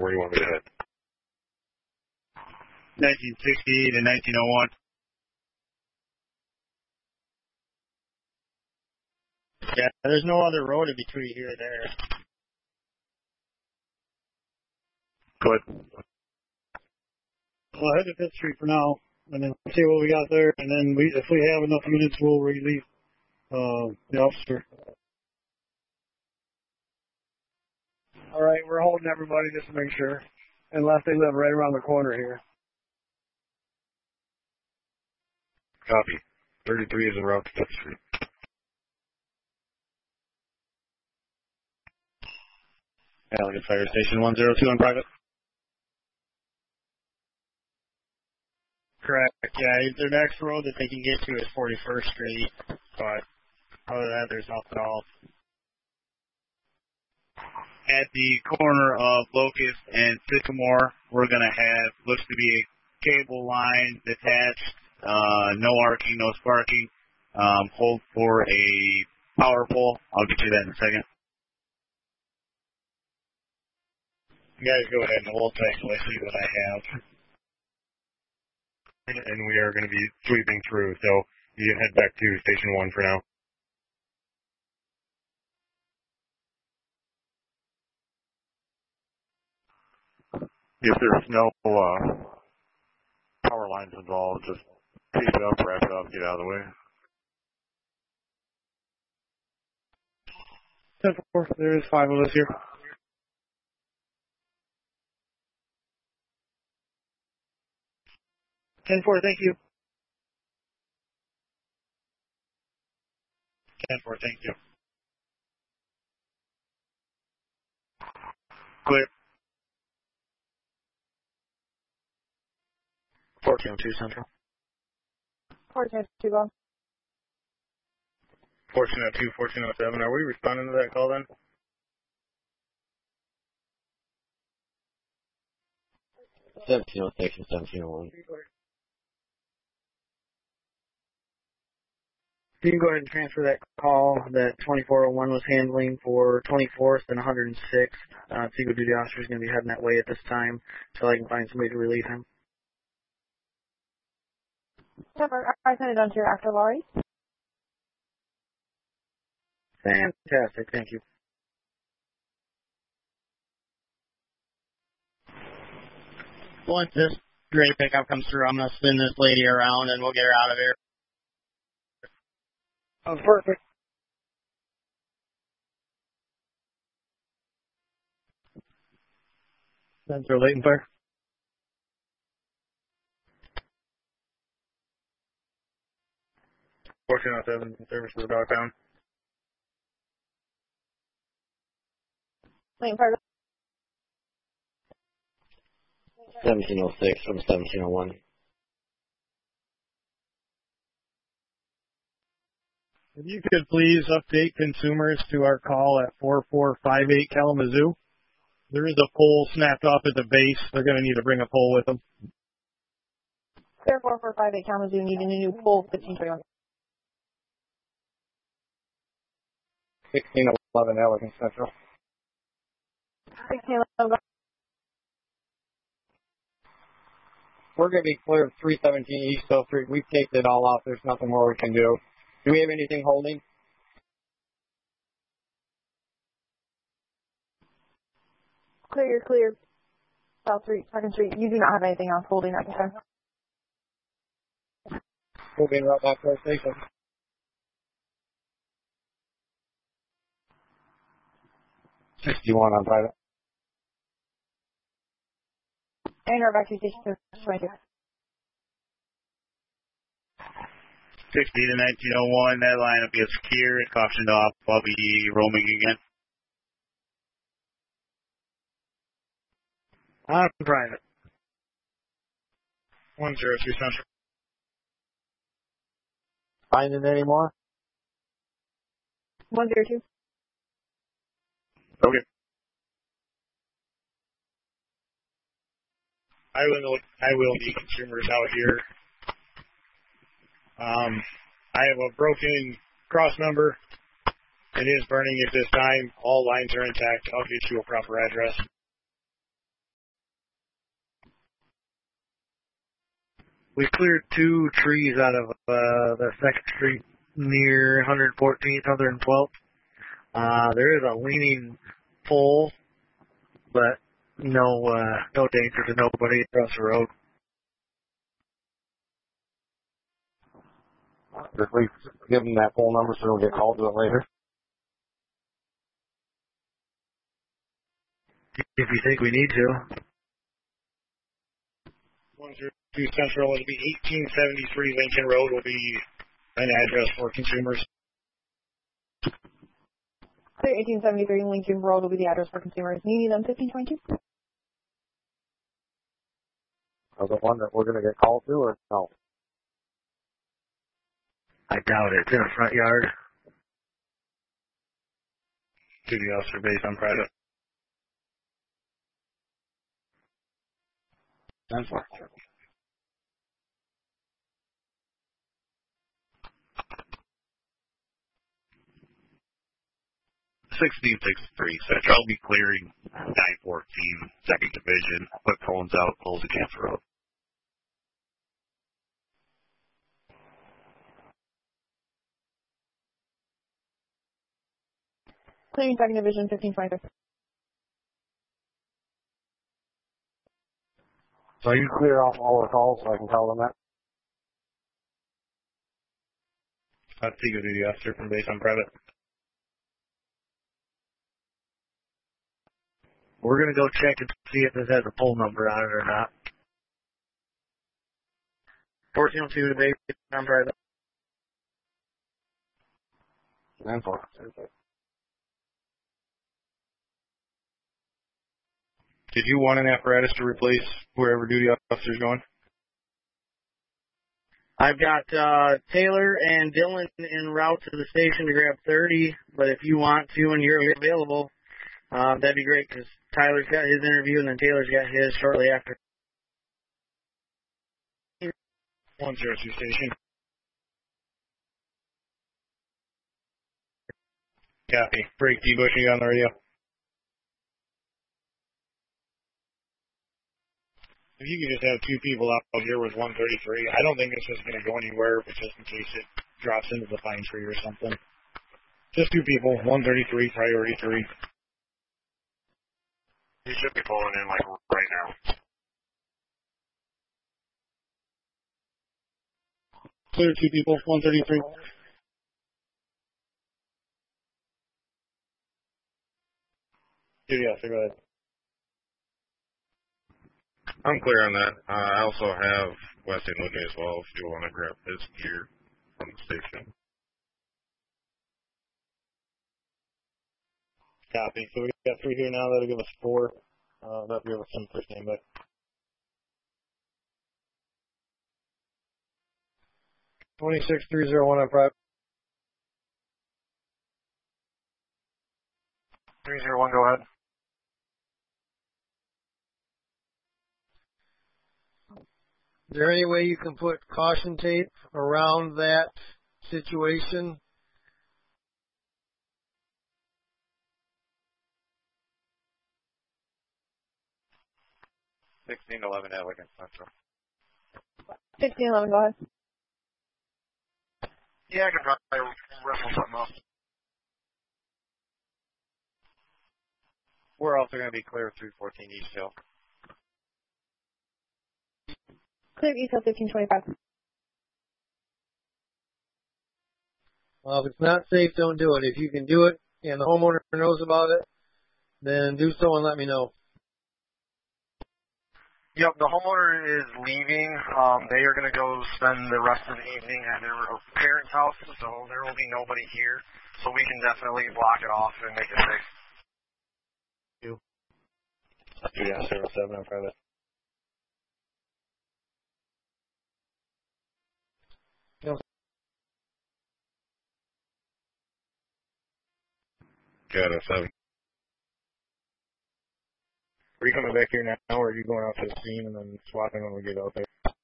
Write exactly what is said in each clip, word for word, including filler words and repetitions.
where you want me to head. nineteen sixty to nineteen oh one. Yeah, there's no other road in between here and there. Go ahead. Well, head to Fifth Street for now, and then see what we got there, and then we, if we have enough units, we'll release uh, the officer. All right, we're holding everybody just to make sure, unless they live right around the corner here. Copy. thirty-three is en route to Fifth Street. Allegan Fire Station one oh two on private. Correct. Yeah, their next road that they can get to is forty-first Street, but other than that, there's nothing else. At the corner of Locust and Sycamore, we're going to have, looks to be a cable line detached, uh, no arcing, no sparking, um, hold for a power pole. I'll get you that in a second. You guys go ahead and hold tight until I see what I have. And we are going to be sweeping through, so you head back to Station one for now. If there's no uh, power lines involved, just tape it up, wrap it up, get out of the way. ten four, there is five of us here. ten four, thank you. ten four, thank you. Clear. fourteen oh two Central. fourteen oh two, Bob. fourteen oh two, fourteen oh seven. Are we responding to that call then? seventeen oh six and seventeen oh one. You can go ahead and transfer that call that twenty-four oh one was handling for twenty-fourth and one hundred sixth. Uh, Seagull duty officer is going to be heading that way at this time until I can find somebody to relieve him. I sent it on to your actor, Laurie. Fantastic, thank you. Once this gray pickup comes through, I'm going to spin this lady around and we'll get her out of here. Oh, perfect. Central Leighton Fire. fourteen oh seven, service to the dogtown. Leighton Fire. seventeen oh six from seventeen oh one. If you could please update consumers to our call at four four five eight Kalamazoo. There is a pole snapped off at the base. They're going to need to bring a pole with them. Clear four four five eight Kalamazoo, needing a new pole, fifteen twenty-one. sixteen eleven Allegan Central. sixteen eleven. We're going to be clear of three seventeen East Hill Street. We've taped it all off. There's nothing more we can do. Do we have anything holding? Clear, you're clear. South Street, Second Street. You do not have anything else holding at the time. We'll be right back to our station. sixty-one on private. And our back to station twenty-two. sixty to nineteen oh one, that line will be secure. It's cautioned off. I'll be roaming again. On private. one oh two Central. Finding any more? one oh two. Okay. I will, I will need consumers out here. Um, I have a broken cross number. It is burning at this time. All lines are intact. I'll get you a proper address. We cleared two trees out of uh, the second street near one fourteenth, one twelfth. Uh, there is a leaning pole, but no uh, no danger to nobody across the road. If we give them that phone number so they'll get called to it later. If you think we need to. one zero two Central will be eighteen seventy-three Lincoln Road will be an address for consumers. Clear eighteen seventy-three Lincoln Road will be the address for consumers. Need them fifteen twenty-two? Or the one that we're going to get called to, or no? I doubt it. It's in the front yard. Duty officer based on private. That's what. sixteen sixty-three Central. I'll be clearing nine fourteen second Division. Put cones out, close the Camp Road. Clearing second Division, fifteen twenty-six. So you clear off all the calls so I can tell them that? That's Eagle duty officer from base on private. We're going to go check and see if this has a pole number on it or not. fourteen oh two to base on private. nine four. Did you want an apparatus to replace wherever duty officer's going? I've got uh, Taylor and Dylan en route to the station to grab thirty, but if you want to and you're available, uh, that'd be great because Tyler's got his interview and then Taylor's got his shortly after. one zero two station. Copy. Break D. Bushy on the radio. If you could just have two people out here with one thirty-three, I don't think it's just going to go anywhere, but just in case it drops into the pine tree or something. Just two people, one thirty-three, priority three. You should be pulling in like right now. Clear two people, one thirty-three. Yeah, so go ahead. I'm clear on that. Uh, I also have Weston with me as well if you want to grab his gear from the station. Copy. So we got three here now. That'll give us four. Uh, that'll give us some first name back. twenty-six three oh one on private. three oh one, go ahead. Is there any way you can put caution tape around that situation? sixteen eleven Elegant Central. sixteen eleven, go ahead. Yeah, I could probably wrestle something else. We're also going to be clear through fourteen East Hill. Clear East Hill, fifteen twenty-five. Well, if it's not safe, don't do it. If you can do it and the homeowner knows about it, then do so and let me know. Yep, the homeowner is leaving. Um, they are going to go spend the rest of the evening at their parents' house, so there will be nobody here. So we can definitely block it off and make it safe. Yeah, zero seven on private. Got a seven. Are you coming back here now, or are you going out to the scene and then swapping when we get out there?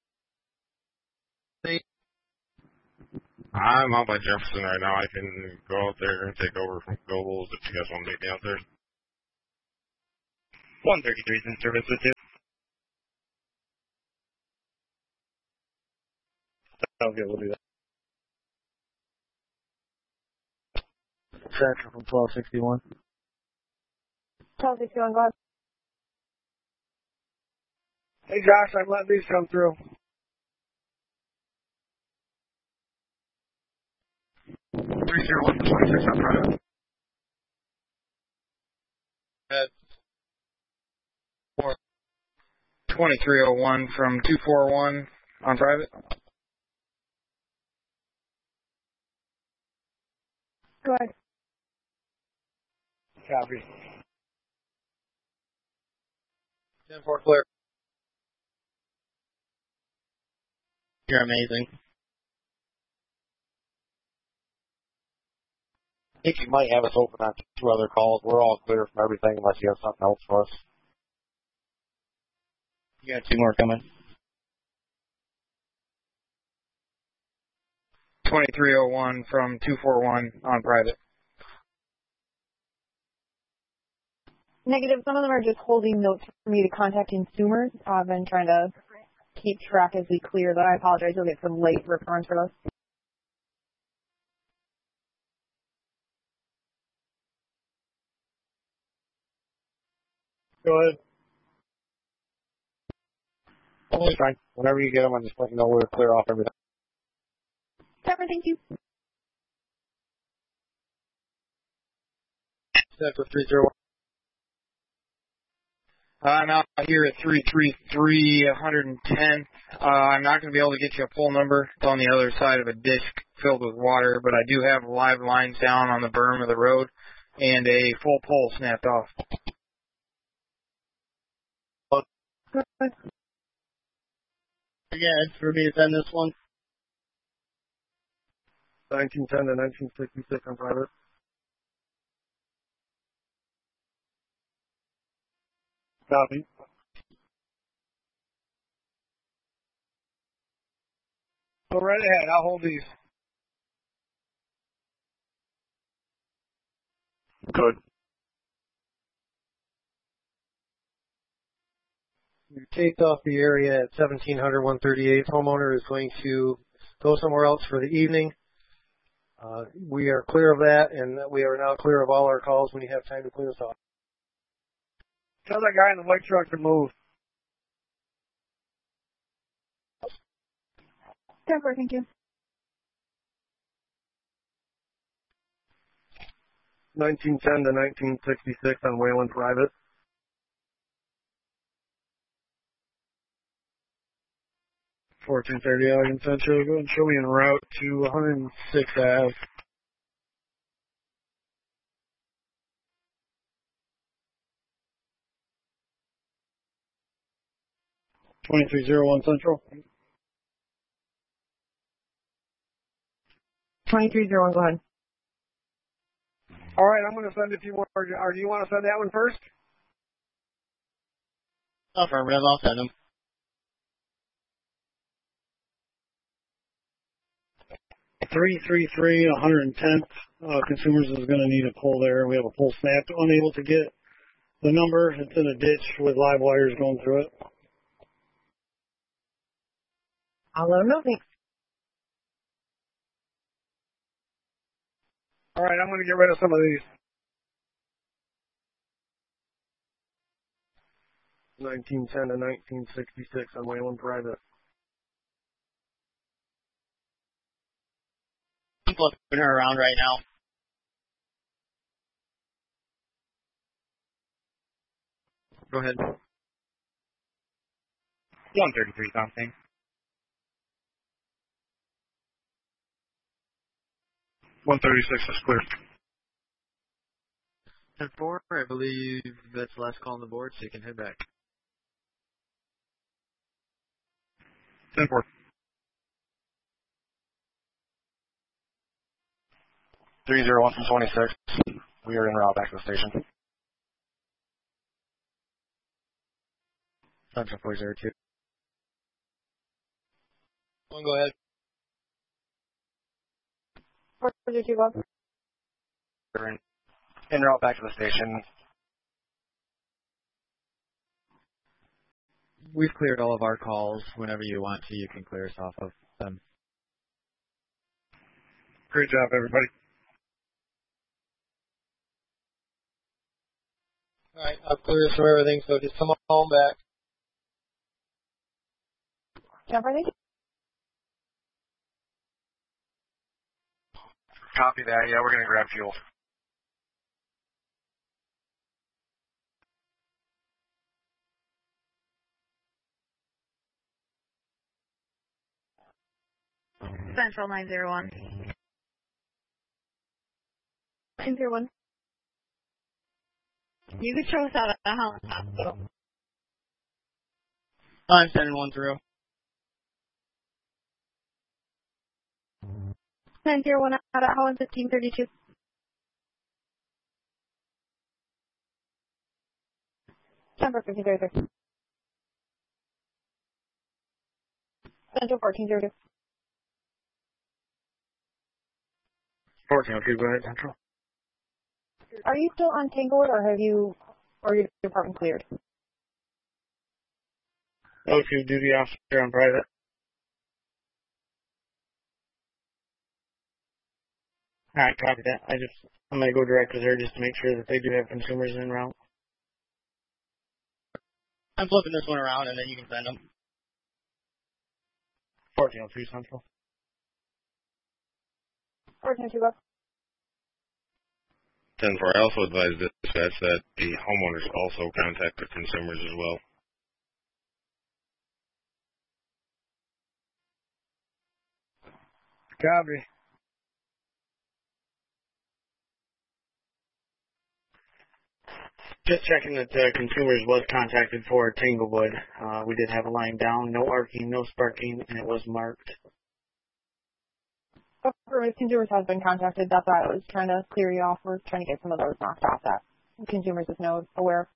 I'm out by Jefferson right now. I can go out there and take over from Gobles if you guys want to meet me out there. one thirty-three is in service with you. Okay, we'll do that. Central from twelve sixty-one. twelve sixty-one, go ahead. Hey, Josh, I'm letting these come through. three zero one twenty-six on private. twenty-three oh one from two four one on private. Go ahead. Copy. ten four clear. You're amazing. I think you might have us open on two other calls. We're all clear from everything unless you have something else for us. You got two more coming. twenty-three oh one from two four one on private. Negative. Some of them are just holding notes for me to contact consumers. I've been trying to keep track as we clear, but I apologize. You'll get some late returns for those. Go ahead. Totally fine. Whenever you get them, I'm just letting you know we're clear off everything. Pepper, thank you. Central three zero one. I'm out here at three three three, one ten. Uh, I'm not going to be able to get you a pole number. It's on the other side of a disc filled with water, but I do have live lines down on the berm of the road and a full pole snapped off. Again, for me to send this one. nineteen ten to nineteen sixty-six on private. Copy. Go right ahead. I'll hold these. Good. You taped off the area at seventeen hundred, one thirty-eight. Homeowner is going to go somewhere else for the evening. Uh, we are clear of that, and we are now clear of all our calls when you have time to clear us off. Tell that guy in the white truck to move. Pepper, thank you. nineteen ten to nineteen sixty-six on Wayland private. fourteen thirty Allegan Central. Go ahead and show me en route to one hundred six Ave. twenty-three oh one Central. twenty-three oh one, go ahead. All right, I'm going to send a few more. Or do you want to send that one first? Affirmative, I'll send them. three three three, one hundred tenth. Uh, consumers is going to need a pole there. We have a pole snapped. Unable to get the number. It's in a ditch with live wires going through it. I'll let them know, thanks. All right, I'm going to get rid of some of these. nineteen ten to nineteen sixty-six on Wayland private. I'm flipping her around right now. Go ahead. one thirty-three something. one thirty-six is clear. ten four, I believe that's the last call on the board, so you can head back. ten four. three zero one from twenty-six. We are en route back to the station. Central four zero two. One, go ahead. four zero two, go ahead. We're en, en route back to the station. We've cleared all of our calls. Whenever you want to, you can clear us off of them. Great job, everybody. All right, I've cleared us from everything, so just come on back. Jennifer, thank you. Copy that. Yeah, we're going to grab fuel. Central nine zero one. nine zero one. You could show us out at the Holland Hospital. I'm sending one through. nine zero one out at Holland fifteen thirty-two. Denver fifteen thirty-two. Central fourteen zero two. fourteen oh two, go ahead, Central. Are you still on Tanglewood, or have you, or your department cleared? O two duty officer on private. Alright, copy that. I just, I'm going to go direct to there just to make sure that they do have consumers en route. I'm flipping this one around and then you can send them. fourteen oh two Central. fourteen oh two, go. ten four, I also advise dispatch that the homeowners also contact the consumers as well. Copy. Just checking that uh, consumers was contacted for Tanglewood. Uh, we did have a line down, no arcing, no sparking, and it was marked. Government consumers has been contacted. That's why I was trying to clear you off. We're trying to get some of those knocked off that consumers is no aware of.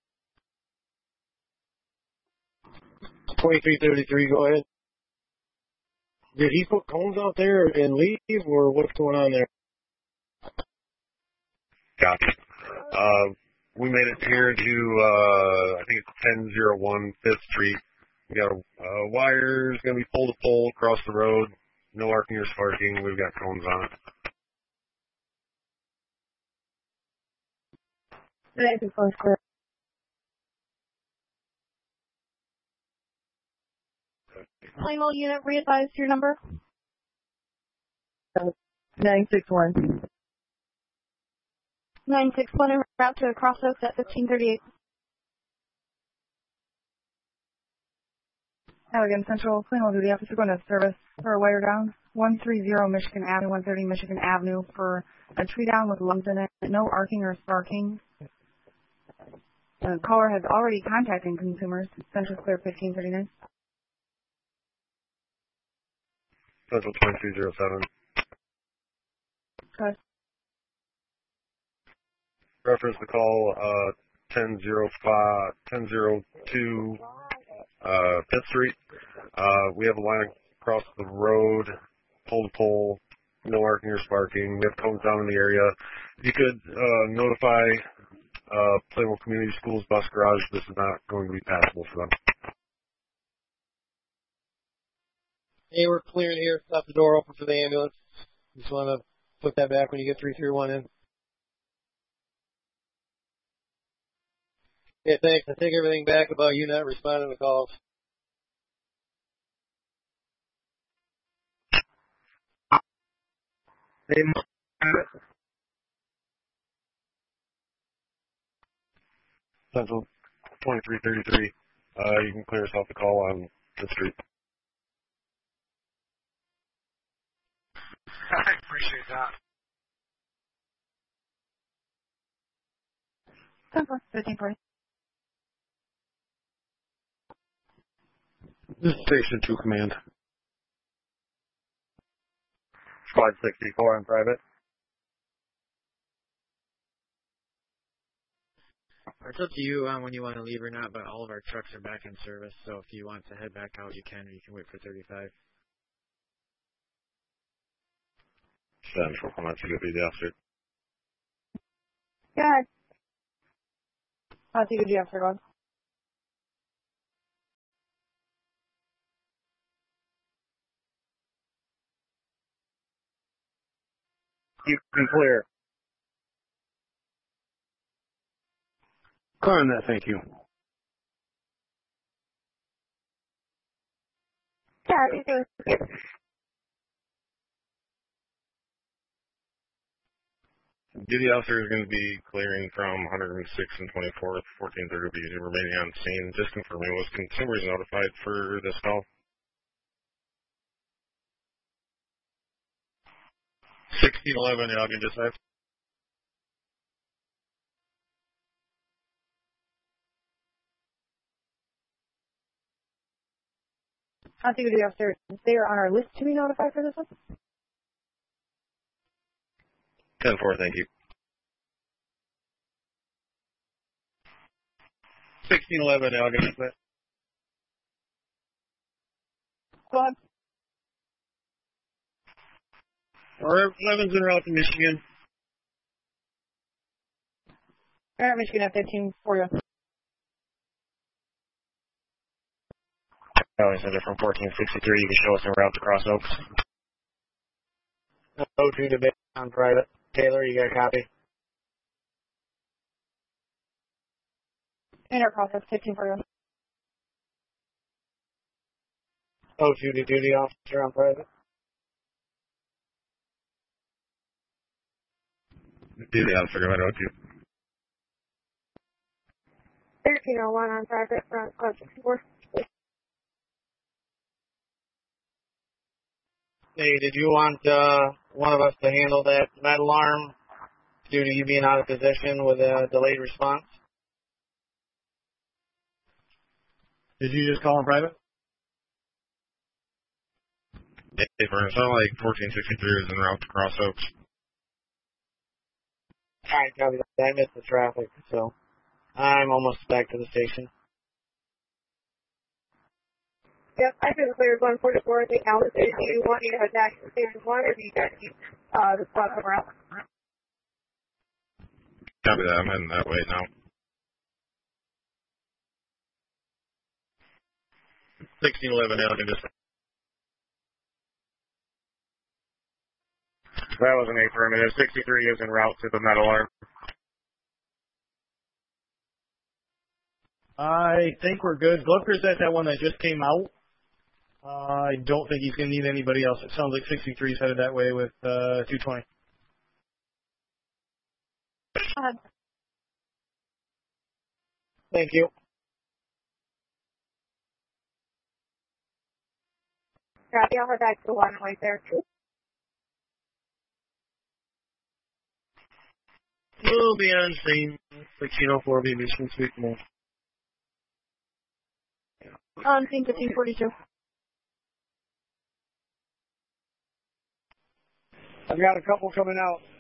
twenty-three thirty-three, go ahead. Did he put cones out there and leave, or what's going on there? Copy. Uh, we made it here to, uh, I think it's ten oh one Fifth Street. We got a uh, wires going to be pole to pole across the road. No arcing or sparking. We've got cones on it. Thank you, phone's clear. Final unit, readvise your number. nine six one. nine six one, en route to Crossoaks at fifteen thirty-eight. Allegan Central, Plainville Duty Officer going to service for a wire down. one thirty Michigan Avenue, one thirty Michigan Avenue for a tree down with lumps in it. No arcing or sparking. The caller has already contacted consumers. Central Clear fifteen thirty-nine. Central twenty-three oh seven. Okay. Reference the call, uh, ten oh five, ten oh two, uh, Fifth Street. Uh, we have a line across the road, pole to pole, no arcing or sparking. We have cones down in the area. If you could, uh, notify, uh, Plainville Community Schools bus garage, this is not going to be passable for them. Hey, we're clearing here. Left the door open for the ambulance. Just want to put that back when you get three three one in. Yeah, thanks. I take everything back about you not responding to calls. Hey, Central twenty-three thirty-three. Uh, you can clear us off the call on the street. I appreciate that. Central fifteen forty. This is Station two Command. Squad sixty-four on private. It's up to you on when you want to leave or not, but all of our trucks are back in service, so if you want to head back out, you can, or you can wait for thirty-five. Central, I'm not sure if the officer. Go ahead. I'll take a G after going. You can clear. Clear on that, thank you. Copy, thank you. Duty officer is going to be clearing from one hundred sixth and twenty-fourth, fourteen thirty will be remaining on scene. Just confirming, was consumers notified for this call? sixteen eleven, Elgin Dispatch. I think the officer, they are on our list to be notified for this one. ten four, thank you. sixteen eleven, Elgin Dispatch. Go ahead. Or eleven's en route to Michigan. All right, Michigan F fifteen for you. Valley Center from fourteen sixty-three, you can show us en route to Cross Oaks. oh two to on private. Taylor, you got a copy? Inter process fifteen for you. oh two to duty officer on private. Duty officer, go ahead, oh two. thirteen oh one on private front, code sixty-four. Hey, did you want uh, one of us to handle that med alarm due to you being out of position with a delayed response? Did you just call in private? Hey, Vern, it sounded like fourteen sixty-three is en route to Cross Oaks. Alright, copy that. I missed the traffic, so I'm almost back to the station. Yep, I can clear one forty-four at the Alice. Do you want me to head back to Station one, or do you guys keep uh, the spot somewhere else? Copy that, I'm heading that way now. sixteen eleven, Elgin Dispatch. That was an affirmative. sixty-three is en route to the med alarm. I think we're good. Glucker's at that one that just came out. Uh, I don't think he's going to need anybody else. It sounds like sixty-three is headed that way with uh, two twenty. Uh, Thank you. copy, I'll head back to one right there. We'll be on scene. sixteen oh four, be Michigan Street Mall. On scene fifteen forty-two. I've got a couple coming out.